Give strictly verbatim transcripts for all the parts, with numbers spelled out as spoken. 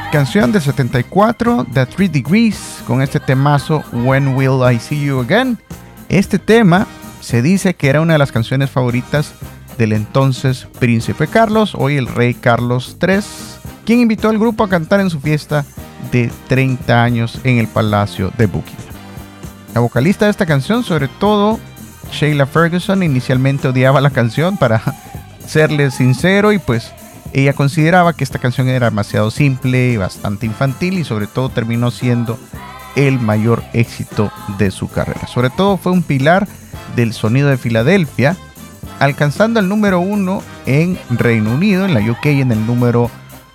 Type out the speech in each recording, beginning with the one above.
Canción de setenta y cuatro, The Three Degrees, con este temazo When Will I See You Again. Este tema se dice que era una de las canciones favoritas del entonces príncipe Carlos, hoy el rey Carlos tercero, quien invitó al grupo a cantar en su fiesta de treinta años en el Palacio de Buckingham. La vocalista de esta canción, sobre todo Sheila Ferguson, inicialmente odiaba la canción, para serle sincero, y pues ella consideraba que esta canción era demasiado simple y bastante infantil, y sobre todo terminó siendo el mayor éxito de su carrera. Sobre todo fue un pilar del sonido de Filadelfia, alcanzando el número uno en Reino Unido, en la U K en el número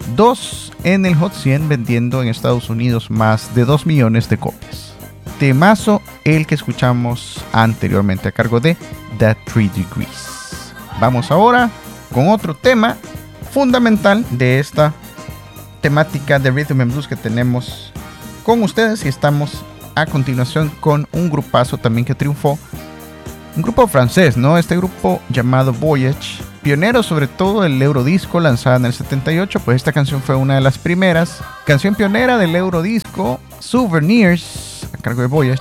dos en el Hot cien, vendiendo en Estados Unidos más de dos millones de copias. Temazo el que escuchamos anteriormente a cargo de The Three Degrees. Vamos ahora con otro tema fundamental de esta temática de Rhythm and Blues que tenemos con ustedes, y estamos a continuación con un grupazo también que triunfó, un grupo francés, ¿no? Este grupo llamado Voyage, pionero sobre todo del Eurodisco, lanzada en el setenta y ocho, pues esta canción fue una de las primeras, canción pionera del Eurodisco, Souvenirs, a cargo de Voyage,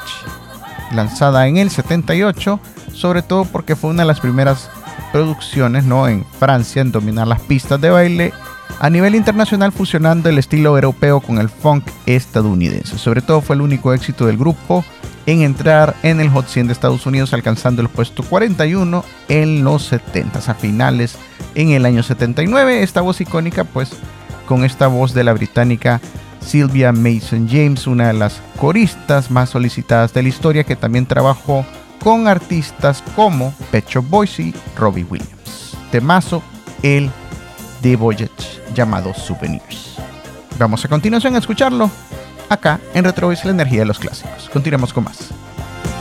lanzada en el setenta y ocho, sobre todo porque fue una de las primeras producciones, ¿no?, en Francia en dominar las pistas de baile a nivel internacional, fusionando el estilo europeo con el funk estadounidense. Sobre todo fue el único éxito del grupo en entrar en el Hot cien de Estados Unidos, alcanzando el puesto cuarenta y uno en los setenta. A finales, en el año setenta y nueve, esta voz icónica, pues con esta voz de la británica Sylvia Mason James, una de las coristas más solicitadas de la historia, que también trabajó con artistas como Pet Shop Boys y Robbie Williams. Temazo el de Voyage llamado Souvenirs. Vamos a continuación a escucharlo acá en Retrovis, la energía de los clásicos. Continuamos con más.